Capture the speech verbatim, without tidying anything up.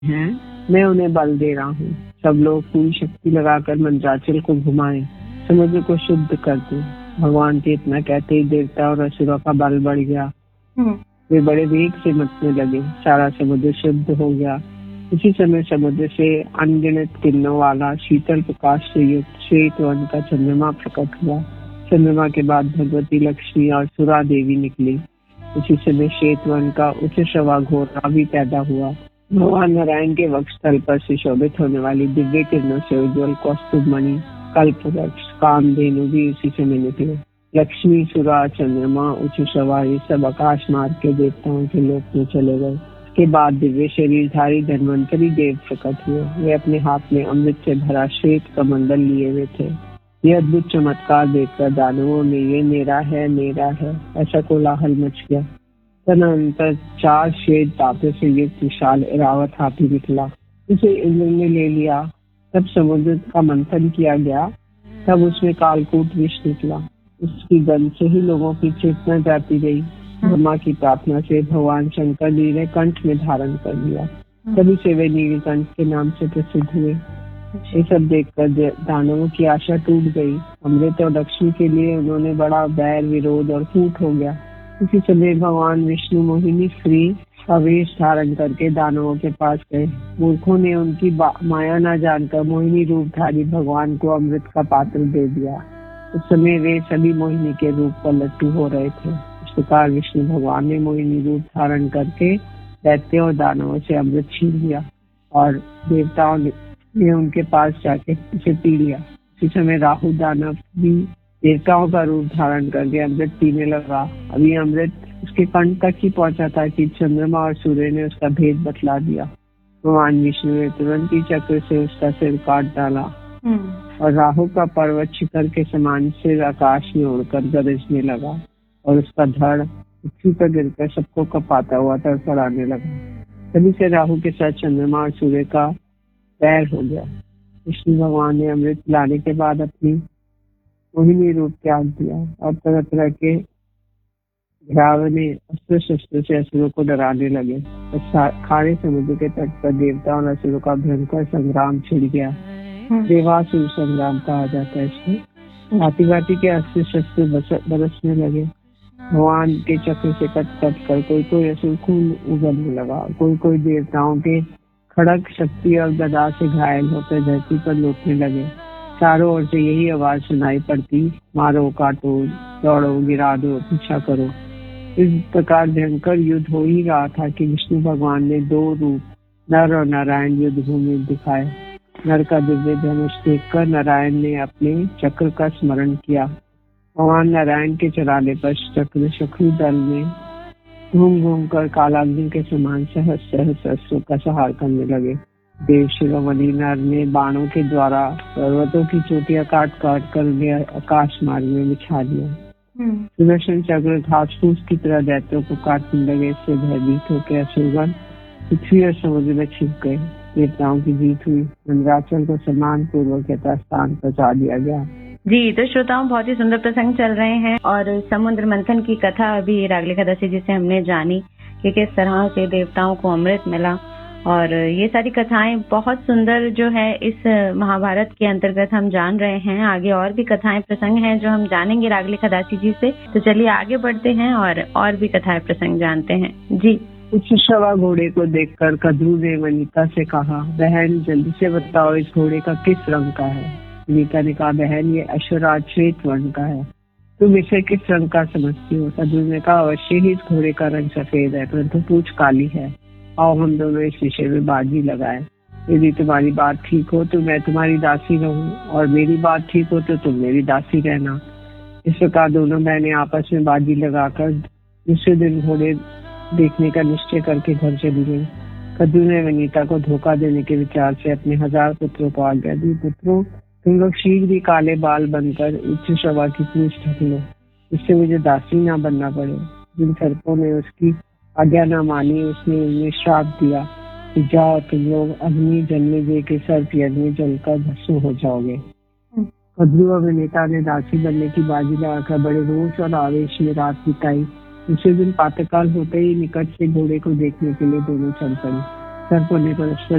हैं, मैं उन्हें बल दे रहा हूँ। सब लोग पूरी शक्ति लगाकर मंदराचल को घुमाएं, समुद्र को शुद्ध कर दो। भगवान के इतना कहते ही देवता और असुरों का बल बढ़ गया। वे बड़े वेग से मचने लगे। सारा समुद्र शुद्ध हो गया। इसी समय समुद्र से अनगिनत किरणों वाला शीतल प्रकाश से युक्त श्वेत वर्ण का चंद्रमा प्रकट हुआ। चंद्रमा के बाद भगवती लक्ष्मी और सुरा देवी निकली। इसी समय श्वेत वर्ण का उच्च श्रवा घोरा भी पैदा हुआ। भगवान नारायण के वक्षस्थल पर सुशोभित होने वाली दिव्य किरणों से उज्ज्वल कौस्तुभ मणि, कल्पवृक्ष, कामधेनु भी उसी समय निकले। लक्ष्मी, सुरा, चंद्रमा, उच्च श्रवा ये सब आकाश मार्ग के देवताओं के लोक में चले गए। के बाद दिव्य शरीरधारी धन्वंतरी देव प्रकट हुए। वे अपने हाथ में अमृत से भरा श्वेत कमंडल लिए हुए थे। यह अद्भुत चमत्कार देखकर दानवों में ये मेरा है मेरा है ऐसा कोलाहल मच गया। तदनंतर चार श्वेत दांतों से युक्त विशाल ऐरावत हाथी निकला। उसे इंद्र ने ले लिया। तब समुद्र का मंथन किया गया। तब उसमें कालकूट विष निकला। उसकी गंध से ही लोगों की चेतना जाती रही। ब्रह्मा की प्रार्थना से भगवान शंकर जी ने कंठ में धारण कर लिया। तभी से वे नीलकंठ के नाम से प्रसिद्ध हुए। ये सब देखकर दानवों की आशा टूट गई। अमृत और लक्ष्मी के लिए उन्होंने बड़ा बैर, विरोध और फूट हो गया। इसी समय भगवान विष्णु मोहिनी स्त्री आवेश धारण करके दानवों के पास गए। मूर्खों ने उनकी माया न जानकर मोहिनी रूपधारी भगवान को अमृत का पात्र दे दिया। उस समय वे सभी मोहिनी के रूप पर लट्टू हो रहे थे। इस प्रकार विष्णु भगवान ने मोहिनी रूप धारण करके दैत्यों और दानवों से अमृत छीन लिया और देवताओं ने उनके पास जाके उसे पी लिया। इसी समय राहु दानव भी देवताओं का रूप धारण करके अमृत पीने लगा। अभी अमृत उसके कंठ तक ही पहुंचा था कि चंद्रमा और सूर्य ने उसका भेद बतला दिया। भगवान विष्णु ने तुरंत ही चक्र से उसका सिर काट डाला और राहु का पर्वत शिखर के समान सिर आकाश में उड़कर गरजने लगा और उसका धड़ पृथ्वी पर गिरकर सबको कपाता हुआ तड़फड़ाने लगा। तभी से राहु के साथ चंद्रमा और सूर्य का पैर हो गया। विष्णु भगवान ने अमृत पिलाने के बाद अपनी मोहिनी रूप त्याग दिया और तरह तरह के घरावने अस्त्र शस्त्र से असुरों को डराने लगे। खारे समुद्र के तट पर देवता और असुरों का भयंकर संग्राम छिड़ गया। देवासुर संग्राम कहा जाता है इसको। भांति भांति के अस्त्र शस्त्र बरसने लगे। भगवान के चक्र से कट कट कर कोई कोई असुर खून उगलने लगा। कोई कोई देवताओं के खड़ग शक्ति और गदा से घायल होकर धरती पर लौटने लगे। चारों ओर से यही आवाज सुनाई पड़ती, मारो, काटो, दौड़ो, गिरा दो, पीछा करो। इस प्रकार भयंकर युद्ध हो ही रहा था कि विष्णु भगवान ने दो रूप, नर और नारायण, युद्ध भूमि दिखाए। नर का दिव्य धनुष देखकर नारायण ने अपने चक्र का स्मरण किया। भगवान नारायण के चलाने पर चक्र शत्रु दल में घूम घूम कर कालाग्नि के समान सहस सहस अस्त्रों का संहार करने लगे। देव शिरोमणि नर ने बाणों के द्वारा पर्वतों की चोटियां काट काट कर उन्हें आकाश मार्ग में बिछा दिया। सुदर्शन चक्र घास फूस की तरह दैत्यों को काटने लगे। इससे भयभीत होकर असुरगण पृथ्वी और समुद्र में छिप गए। देवताओं की जीत हुई। मंदराचल को सम्मान पूर्वक यथास्थान पहुंचा दिया गया। जी, तो श्रोताओं, बहुत ही सुंदर प्रसंग चल रहे हैं और समुद्र मंथन की कथा अभी रागले एकादशी जी से हमने जानी कि किस तरह से देवताओं को अमृत मिला। और ये सारी कथाएं बहुत सुंदर जो है इस महाभारत के अंतर्गत हम जान रहे हैं। आगे और भी कथाएं प्रसंग हैं जो हम जानेंगे रागले एकादशी जी से। तो चलिए आगे बढ़ते हैं और और भी कथाएं प्रसंग जानते हैं। जी। उच्च श्रवा घोड़े को देखकर कद्रू ने वनिता से कहा, बहन जल्दी से बताओ इस घोड़े का किस रंग का है। वनिता ने कहा, बहन ये अश्वराज श्वेत वर्ण का है। तुम इसे किस रंग का समझती हो। कद्रू ने कहा, अवश्य ही इस घोड़े का रंग सफेद है, परंतु पूंछ काली है। आओ हम दोनों इस विषय में बाजी लगाए। यदि तुम्हारी बात ठीक हो तो मैं तुम्हारी दासी रहूं और मेरी बात ठीक हो तो तुम मेरी दासी रहना। इस प्रकार दोनों बहनें आपस में बाजी लगाकर दूसरे दिन घोड़े देखने का निश्चय करके घर चली गई। कद्रू ने वनिता को धोखा देने के विचार से अपने हजार पुत्रों को आज्ञा दी, पुत्रों तुम लोग शीघ्र ही काले बाल बनकर उच्च श्रवा की पूंछ ढक लो, इससे मुझे दासी ना बनना पड़े। जिन सर्पों ने उसकी आज्ञा न मानी उसने उन्हें श्राप दिया कि जाओ तुम लोग अग्नि जलने दे के सर्प यज्ञ में जलकर भस्म हो जाओगे। कद्रू और वनिता ने दासी बनने की बाजी लगाकर बड़े रोष और आवेश में रात बिताई। दूसरे दिन प्रातःकाल होते ही निकट से घोड़े को देखने के लिए दोनों चल पड़ी। सर्पने परस्पर